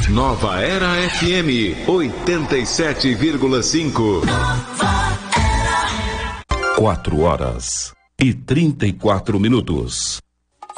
Nova Era FM 87,5. 4 horas e 34 minutos.